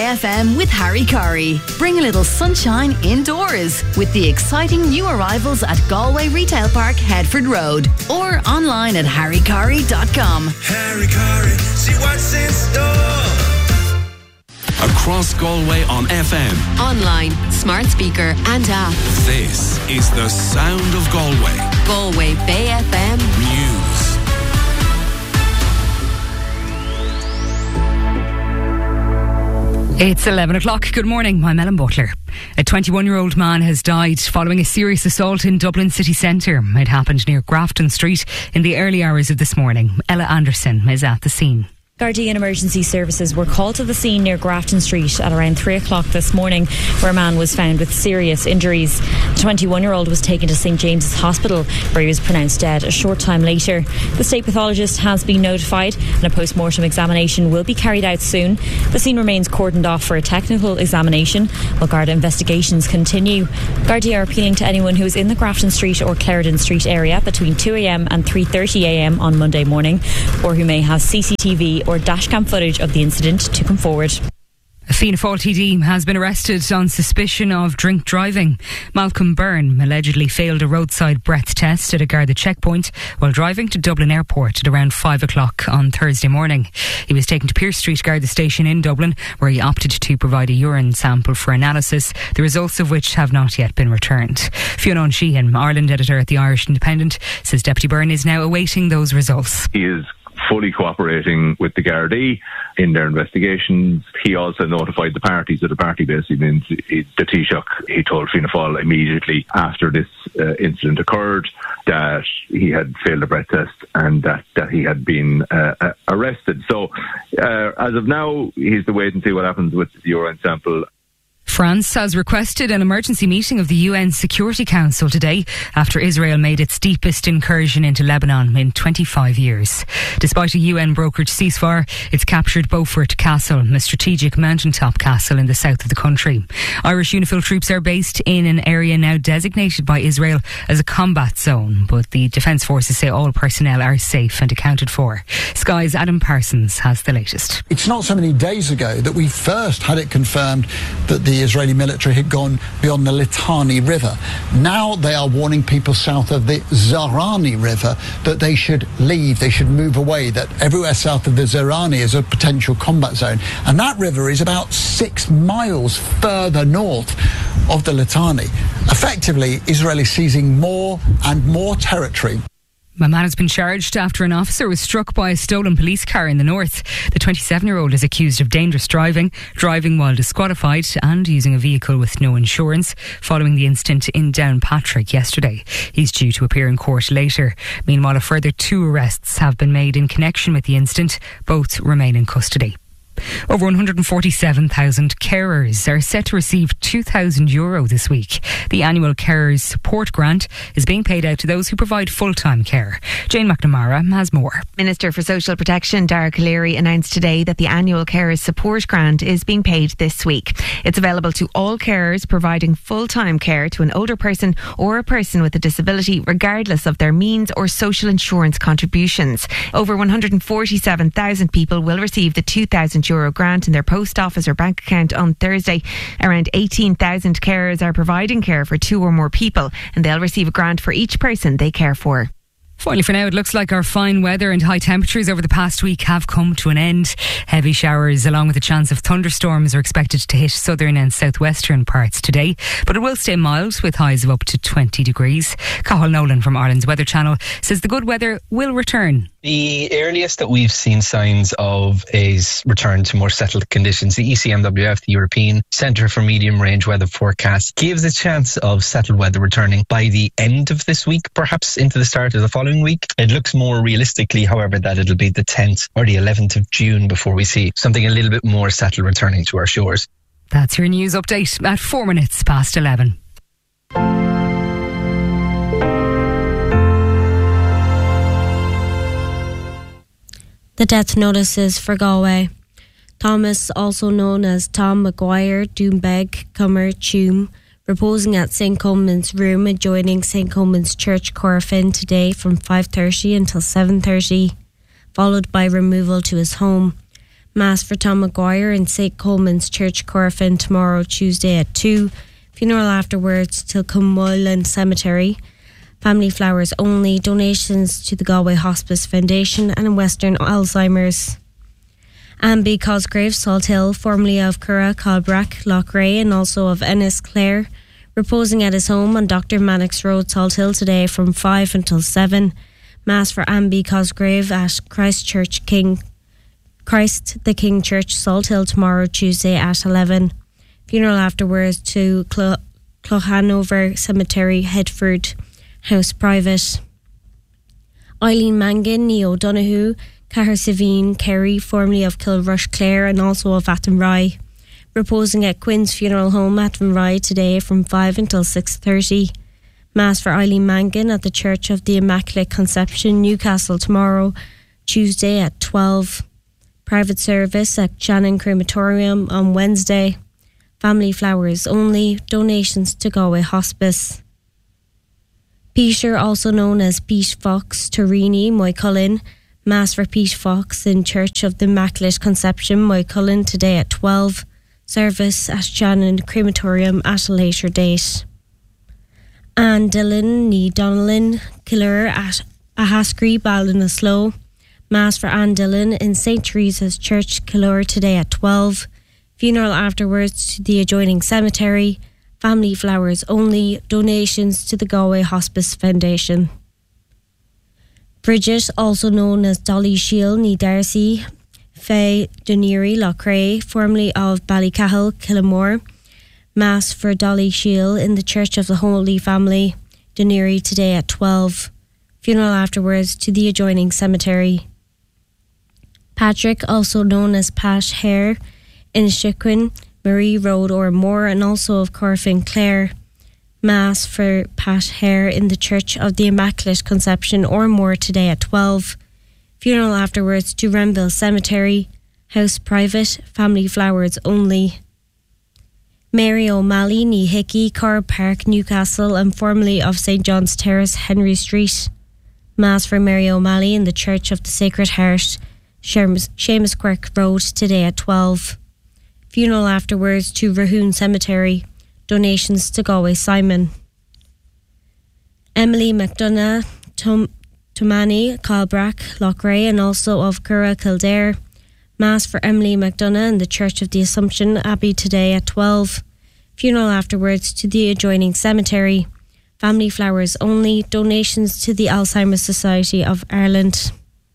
FM with Harry Curry. Bring a little sunshine indoors with the exciting new arrivals at Galway Retail Park, Headford Road, or online at harrycurry.com. Harry Curry, see what's in store. Across Galway on FM, online, smart speaker and app. This is the sound of Galway. Galway Bay FM News. It's 11 o'clock. Good morning. I'm Ellen Butler. A 21-year-old man has died following a serious assault in Dublin city centre. It happened near Grafton Street in the early hours of this morning. Ella Anderson is at the scene. Gardaí and emergency services were called to the scene near Grafton Street at around 3 o'clock this morning, where a man was found with serious injuries. The 21-year-old was taken to St James's Hospital, where he was pronounced dead a short time later. The state pathologist has been notified and a post-mortem examination will be carried out soon. The scene remains cordoned off for a technical examination while Garda investigations continue. Gardaí are appealing to anyone who is in the Grafton Street or Clarendon Street area between 2am and 3:30am on Monday morning, or who may have CCTV or dashcam footage of the incident to come forward. A Fianna Fáil TD has been arrested on suspicion of drink driving. Malcolm Byrne allegedly failed a roadside breath test at a Garda checkpoint while driving to Dublin Airport at around 5 o'clock on Thursday morning. He was taken to Pearse Street Garda Station in Dublin, where he opted to provide a urine sample for analysis, the results of which have not yet been returned. Fiona Sheehan, Ireland editor at the Irish Independent, says Deputy Byrne is now awaiting those results. He is fully cooperating with the Gardaí in their investigations. He also notified the party, so the party basically means the Taoiseach. He told Fianna Fáil immediately after this incident occurred that he had failed a breath test and that he had been arrested. So as of now, he's to wait and see what happens with the urine sample. France has requested an emergency meeting of the UN Security Council today after Israel made its deepest incursion into Lebanon in 25 years. Despite a UN-brokered ceasefire, it's captured Beaufort Castle, a strategic mountaintop castle in the south of the country. Irish UNIFIL troops are based in an area now designated by Israel as a combat zone, but the Defence Forces say all personnel are safe and accounted for. Sky's Adam Parsons has the latest. It's not so many days ago that we first had it confirmed that the Israeli military had gone beyond the Litani River. Now they are warning people south of the Zarani River that they should leave, they should move away, that everywhere south of the Zarani is a potential combat zone. And that river is about 6 miles further north of the Litani. Effectively, Israel is seizing more and more territory. A man has been charged after an officer was struck by a stolen police car in the north. The 27-year-old is accused of dangerous driving while disqualified and using a vehicle with no insurance following the incident in Downpatrick yesterday. He's due to appear in court later. Meanwhile, a further 2 arrests have been made in connection with the incident. Both remain in custody. Over 147,000 carers are set to receive €2,000 this week. The annual Carers Support Grant is being paid out to those who provide full-time care. Jane McNamara has more. Minister for Social Protection Dara Calleary announced today that the annual Carers Support Grant is being paid this week. It's available to all carers providing full-time care to an older person or a person with a disability, regardless of their means or social insurance contributions. Over 147,000 people will receive the €2,000 grant in their post office or bank account on Thursday. Around 18,000 carers are providing care for 2 or more people, and they'll receive a grant for each person they care for. Finally, for now, it looks like our fine weather and high temperatures over the past week have come to an end. Heavy showers along with a chance of thunderstorms are expected to hit southern and southwestern parts today, but it will stay mild with highs of up to 20 degrees. Cathal Nolan from Ireland's Weather Channel says the good weather will return. The earliest that we've seen signs of is return to more settled conditions. The ECMWF, the European Centre for Medium Range Weather Forecast, gives a chance of settled weather returning by the end of this week, perhaps into the start of the following week. It looks more realistically, however, that it'll be the 10th or the 11th of June before we see something a little bit more settled returning to our shores. That's your news update at 4 minutes past 11. The death notices for Galway. Thomas, also known as Tom Maguire Doombeg Cummer Tume, reposing at St Colman's room adjoining St Colman's Church, Corofin today from 5:30 until 7:30, followed by removal to his home. Mass for Tom Maguire in St. Coleman's Church, Corfin, tomorrow, Tuesday at 2. Funeral afterwards till Cummoyland Cemetery. Family flowers only. Donations to the Galway Hospice Foundation and in Western Alzheimer's. Amby Cosgrave, Salt Hill, formerly of Curra, Calbrack, Lochray, and also of Ennisclare, reposing at his home on Dr. Mannix Road, Salt Hill, today from 5 until 7. Mass for Amby Cosgrave at Christ the King Church, Salt Hill, tomorrow, Tuesday at 11. Funeral afterwards to Clohanover Cemetery, Headford, house private. Eileen Mangan, Neo Donoghue, Cahir Savine Kerry, formerly of Kilrush Clare and also of Athenry, reposing at Quinn's Funeral Home, Athenry, today from 5 until 6:30. Mass for Eileen Mangan at the Church of the Immaculate Conception, Newcastle, tomorrow, Tuesday at 12. Private service at Shannon Crematorium on Wednesday. Family flowers only. Donations to Galway Hospice. Peter, also known as Pete Fox, Torini, Moycullen. Mass for Pete Fox in Church of the Immaculate Conception, Moycullen, today at 12. Service at Shannon Crematorium at a later date. Anne Dillon, ní Donnellan, Killer at Ahascree, Ballinasloe. Mass for Anne Dillon in St. Teresa's Church, Killure, today at 12. Funeral afterwards to the adjoining cemetery. Family flowers only. Donations to the Galway Hospice Foundation. Bridget, also known as Dolly Shield, ní Darcy, Faye Dunnery, Lochray, formerly of Ballycahill, Killamore. Mass for Dolly Shield in the Church of the Holy Family, Dunnery, today at 12. Funeral afterwards to the adjoining cemetery. Patrick, also known as Pat Hare, in Shiquin, Marie Road or Moore, and also of Corfin Clare. Mass for Pat Hare in the Church of the Immaculate Conception or Moore, today at 12. Funeral afterwards to Renville Cemetery, house private, family flowers only. Mary O'Malley, ní Hickey, Corr Park, Newcastle, and formerly of St. John's Terrace, Henry Street. Mass for Mary O'Malley in the Church of the Sacred Heart, Seamus Quirk Road, today at 12. Funeral afterwards to Rahoon Cemetery. Donations to Galway Simon. Emily McDonough, Tomani, Calbrack, Lochray, and also of Curra, Kildare. Mass for Emily McDonough in the Church of the Assumption Abbey, today at 12. Funeral afterwards to the adjoining cemetery. Family flowers only. Donations to the Alzheimer's Society of Ireland.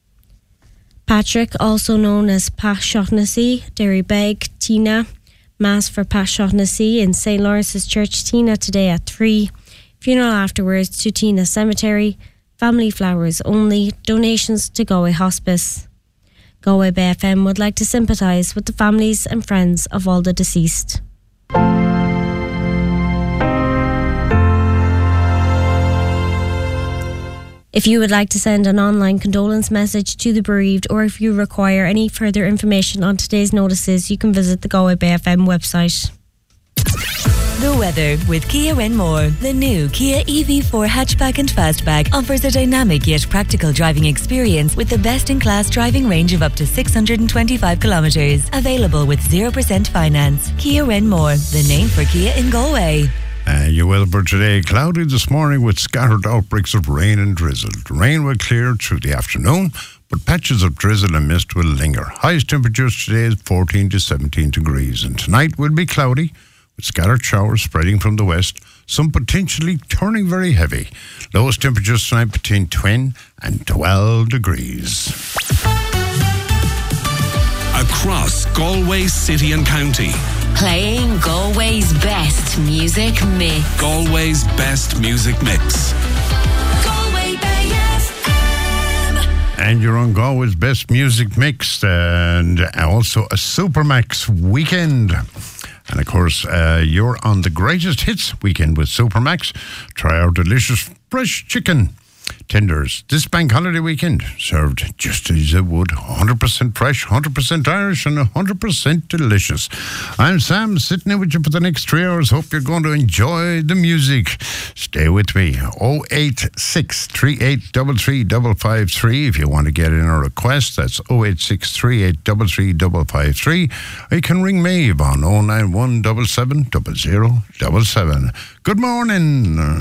Patrick, also known as Pat Shaughnessy, Derrybeg, Tina. Mass for Pat Shaughnessy in St. Lawrence's Church, Tina, today at 3. Funeral afterwards to Tina Cemetery. Family flowers only. Donations to Galway Hospice. Galway Bay FM would like to sympathise with the families and friends of all the deceased. If you would like to send an online condolence message to the bereaved, or if you require any further information on today's notices, you can visit the Galway Bay FM website. The weather with Kia Renmore. The new Kia EV4 hatchback and fastback offers a dynamic yet practical driving experience with the best-in-class driving range of up to 625 kilometres. Available with 0% finance. Kia Renmore, the name for Kia in Galway. Your weather for today, cloudy this morning with scattered outbreaks of rain and drizzle. The rain will clear through the afternoon, but patches of drizzle and mist will linger. Highest temperatures today is 14 to 17 degrees, and tonight will be cloudy with scattered showers spreading from the west, some potentially turning very heavy. Lowest temperatures tonight between 10 and 12 degrees. Across Galway City and County. Playing Galway's best music mix. Galway's best music mix. Galway Bay FM. And you're on Galway's best music mix, and also a Supermax weekend. And of course, you're on the greatest hits weekend with Supermax. Try our delicious fresh chicken. tenders. This bank holiday weekend served just as it would. 100% fresh, 100% Irish and 100% delicious. I'm Sam, sitting in with you for the next 3 hours. Hope you're going to enjoy the music. Stay with me. 086 3833 553 if you want to get in a request. That's 086 3833 553. Or you can ring Maeve on 091 77 0077. Good morning.